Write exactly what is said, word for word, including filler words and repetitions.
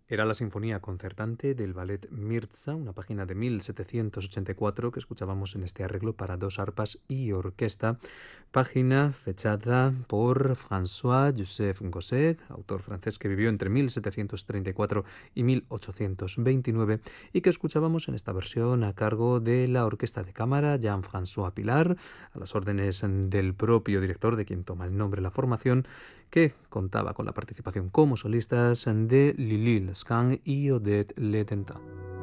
Era la sinfonía concertante del ballet Mirza, una página de mil setecientos ochenta y cuatro que escuchábamos en este arreglo para dos arpas y orquesta, página fechada por François-Joseph Gosset, autor francés que vivió entre mil setecientos treinta y cuatro y mil ochocientos veintinueve, y que escuchábamos en esta versión a cargo de la Orquesta de Cámara Jean-François Pilar, a las órdenes del propio director, de quien toma el nombre la formación, que contaba con la participación como solistas de Lili Lescun y Odette Letentin.